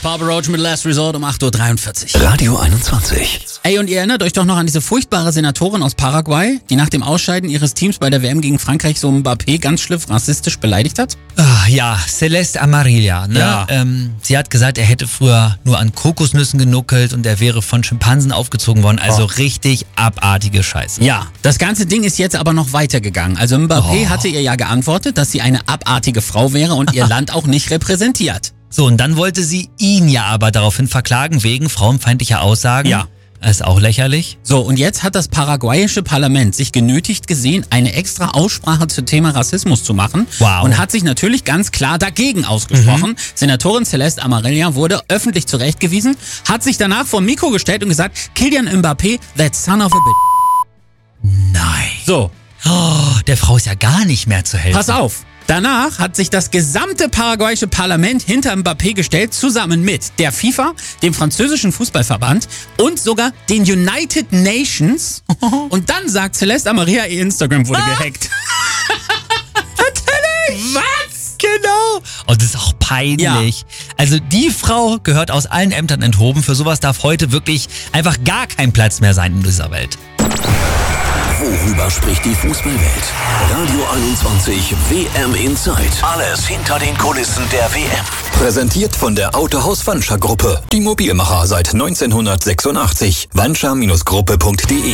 Papa Roach mit Last Resort um 8.43 Uhr. Radio 21. Ey, und ihr erinnert euch doch noch an diese furchtbare Senatorin aus Paraguay, die nach dem Ausscheiden ihres Teams bei der WM gegen Frankreich so Mbappé ganz schlimm rassistisch beleidigt hat? Ja, Celeste Amarilla, ne? Ja. Sie hat gesagt, er hätte früher nur an Kokosnüssen genuckelt und er wäre von Schimpansen aufgezogen worden. Also richtig abartige Scheiße. Ja, das ganze Ding ist jetzt aber noch weitergegangen. Also Mbappé hatte ihr ja geantwortet, dass sie eine abartige Frau wäre und ihr Land auch nicht repräsentiert. So, und dann wollte sie ihn ja aber daraufhin verklagen wegen frauenfeindlicher Aussagen. Ja. Das ist auch lächerlich. So, und jetzt hat das paraguayische Parlament sich genötigt gesehen, eine extra Aussprache zum Thema Rassismus zu machen. Wow. Und hat sich natürlich ganz klar dagegen ausgesprochen. Senatorin Celeste Amarilla wurde öffentlich zurechtgewiesen, hat sich danach vor dem Mikro gestellt und gesagt, Kylian Mbappé, that son of a bitch. Nein. So, Der Frau ist ja gar nicht mehr zu helfen. pass auf. Danach hat sich das gesamte paraguayische Parlament hinter Mbappé gestellt, zusammen mit der FIFA, dem französischen Fußballverband und sogar den United Nations. Und dann sagt Celeste Amarilla, ihr Instagram wurde gehackt. Natürlich! Was? Genau. Und das ist auch peinlich. Ja. Also die Frau gehört aus allen Ämtern enthoben. Für sowas darf heute wirklich einfach gar kein Platz mehr sein in dieser Welt. Worüber spricht die Fußballwelt? Radio 21 WM Insight. Alles hinter den Kulissen der WM. Präsentiert von der Autohaus Wanscher Gruppe. Die Mobilmacher seit 1986. wanscher-gruppe.de